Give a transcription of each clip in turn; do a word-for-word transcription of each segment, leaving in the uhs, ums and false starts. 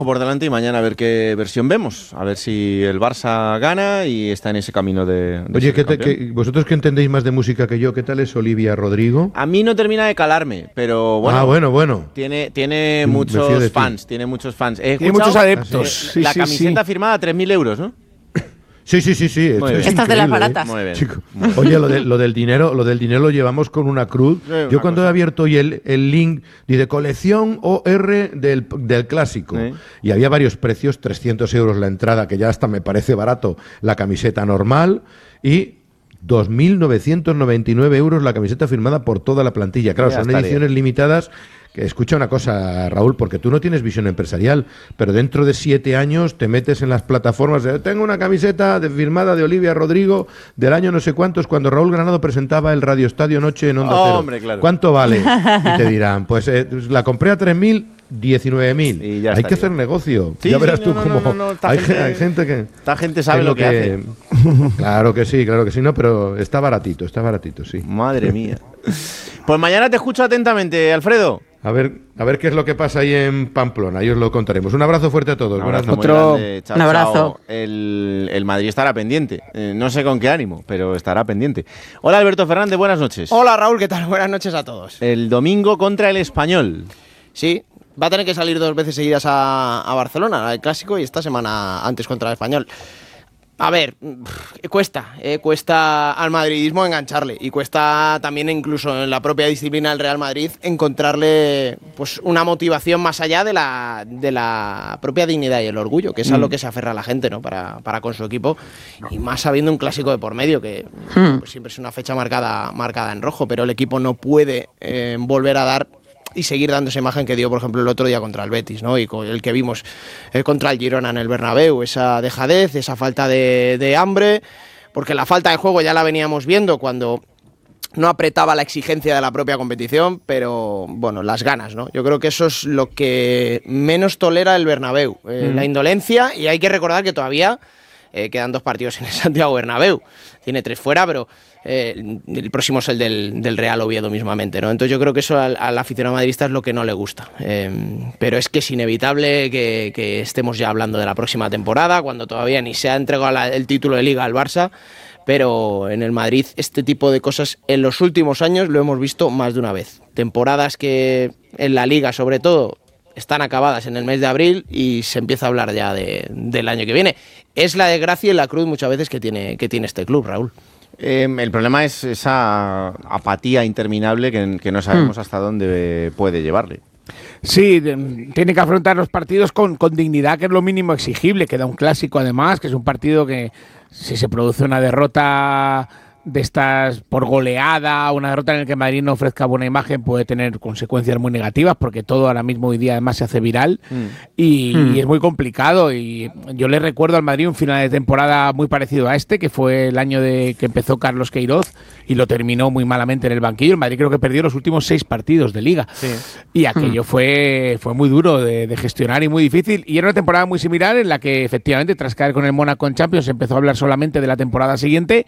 por delante y mañana a ver qué versión vemos, a ver si el Barça gana y está en ese camino de, de Oye, ser ¿qué te, campeón. qué, vosotros que entendéis más de música que yo, ¿qué tal es Olivia Rodrigo? A mí no termina de calarme, pero bueno, ah, bueno, bueno. tiene, tiene Me fío muchos de ti. fans, tiene muchos fans. He Tiene muchos escuchado, adeptos. eh, Sí, la sí, camiseta sí. firmada a tres mil euros, ¿no? Sí, sí, sí, sí. Muy esto bien. es Estas de las increíble, ¿eh? baratas. Muy bien. Chico. Oye, lo, de, lo del dinero, lo del dinero lo llevamos con una cruz. Sí, una Yo cuando cosa. he abierto hoy el, el link dice colección O R del, del clásico Sí. y había varios precios, trescientos euros la entrada, que ya hasta me parece barato la camiseta normal, y dos mil novecientos noventa y nueve euros la camiseta firmada por toda la plantilla. Claro, Ya son estaría. ediciones limitadas. Que escucha una cosa, Raúl, porque tú no tienes visión empresarial, pero dentro de siete años te metes en las plataformas de tengo una camiseta de, firmada de Olivia Rodrigo del año no sé cuántos, cuando Raúl Granado presentaba el Radio Estadio Noche en Onda Oh, Cero. hombre, claro. ¿Cuánto vale? Y te dirán, pues eh, la compré a tres mil, diecinueve mil. Y ya Hay estaría. que hacer negocio. Sí, ya sí, verás no, tú no, cómo no, no, no, esta hay, gente- ge- hay gente que... Esta gente sabe es lo que hace. Claro que sí, claro que sí, no, pero está baratito, está baratito, sí. Madre mía. Pues mañana te escucho atentamente, Alfredo. A ver, a ver qué es lo que pasa ahí en Pamplona, ahí os lo contaremos. Un abrazo fuerte a todos. Un Buenas abrazo muy noches. Otro- grande. Chao, Un abrazo. chao. El, el Madrid estará pendiente. Eh, no sé con qué ánimo, pero estará pendiente. Hola, Alberto Fernández, buenas noches. Hola Raúl, ¿qué tal? Buenas noches a todos. El domingo contra el Español. Sí, va a tener que salir dos veces seguidas a, a Barcelona, al Clásico, y esta semana antes contra el Español. A ver, pff, cuesta, eh, cuesta al madridismo engancharle y cuesta también incluso en la propia disciplina del Real Madrid encontrarle pues una motivación más allá de la, de la propia dignidad y el orgullo, que es a lo que se aferra la gente, ¿no? para, para con su equipo, y más sabiendo un clásico de por medio que pues, siempre es una fecha marcada, marcada en rojo, pero el equipo no puede eh, volver a dar y seguir dando esa imagen que dio, por ejemplo, el otro día contra el Betis, ¿no? Y con el que vimos eh, contra el Girona en el Bernabéu, esa dejadez, esa falta de, de hambre, porque la falta de juego ya la veníamos viendo cuando no apretaba la exigencia de la propia competición, pero bueno, las ganas, ¿no? Yo creo que eso es lo que menos tolera el Bernabéu, eh, Mm. la indolencia, y hay que recordar que todavía eh, quedan dos partidos en el Santiago Bernabéu, tiene tres fuera, pero eh, el próximo es el del, del Real Oviedo mismamente, ¿no? Entonces yo creo que eso al, al aficionado madridista es lo que no le gusta, eh, pero es que es inevitable que, que estemos ya hablando de la próxima temporada, cuando todavía ni se ha entregado la- el título de Liga al Barça, pero en el Madrid este tipo de cosas en los últimos años lo hemos visto más de una vez. Temporadas que en la Liga sobre todo están acabadas en el mes de abril y se empieza a hablar ya de, del año que viene. Es la desgracia y la cruz muchas veces que tiene, que tiene este club, Raúl. Eh, el problema es esa apatía interminable que, que no sabemos hasta dónde puede llevarle. Sí, de- tiene que afrontar los partidos con, con dignidad, que es lo mínimo exigible. Queda un clásico además, que es un partido que si se produce una derrota de estas por goleada, una derrota en la que Madrid no ofrezca buena imagen, puede tener consecuencias muy negativas, porque todo ahora mismo hoy día además se hace viral y, y es muy complicado. Y yo le recuerdo al Madrid un final de temporada muy parecido a este, que fue el año de que empezó Carlos Queiroz y lo terminó muy malamente en el banquillo. El Madrid creo que perdió los últimos seis partidos de Liga. Y aquello fue, fue muy duro de, de gestionar y muy difícil. Y era una temporada muy similar en la que efectivamente tras caer con el Mónaco en Champions se empezó a hablar solamente de la temporada siguiente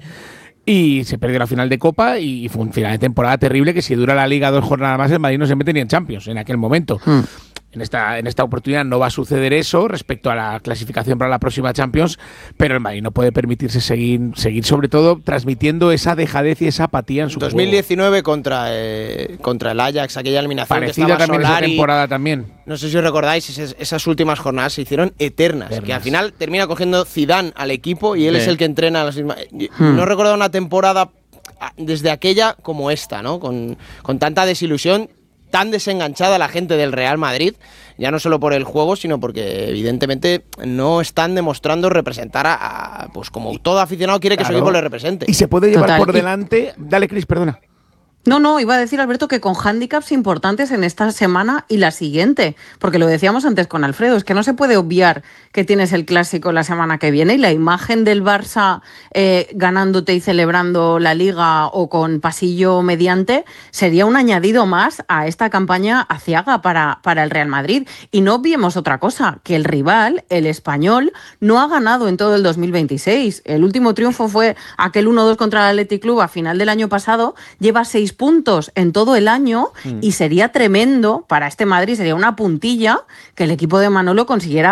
y se perdió la final de Copa y fue un final de temporada terrible que si dura la Liga dos jornadas más el Madrid no se mete ni en Champions en aquel momento. En esta, en esta oportunidad no va a suceder eso respecto a la clasificación para la próxima Champions, pero el Madrid no puede permitirse seguir, seguir sobre todo transmitiendo esa dejadez y esa apatía en su dos mil juego. diecinueve contra, eh, contra el Ajax, aquella eliminación Parecida que estaba también esa Solari. temporada también. No sé si os recordáis, esas, esas últimas jornadas se hicieron eternas, Eternas. que al final termina cogiendo Zidane al equipo y él Sí. es el que entrena a las mismas. No recuerdo una temporada ah, desde aquella como esta, ¿no? Con, con tanta desilusión, tan desenganchada la gente del Real Madrid, ya no solo por el juego, sino porque evidentemente no están demostrando representar a, a- pues como todo aficionado quiere que su Claro. equipo le represente. Y se puede llevar Total. por Y- delante. Dale, Cris, perdona. No, no, iba a decir, Alberto, que con hándicaps importantes en esta semana y la siguiente, porque lo decíamos antes con Alfredo, es que no se puede obviar que tienes el clásico la semana que viene y la imagen del Barça eh, ganándote y celebrando la Liga o con pasillo mediante sería un añadido más a esta campaña aciaga para, para el Real Madrid. Y no obviemos otra cosa, que el rival, el Español, no ha ganado en todo el dos mil veintiséis. El último triunfo fue aquel uno dos contra el Athletic Club a final del año pasado, lleva seis seis puntos en todo el año mm. y sería tremendo para este Madrid, sería una puntilla que el equipo de Manolo consiguiera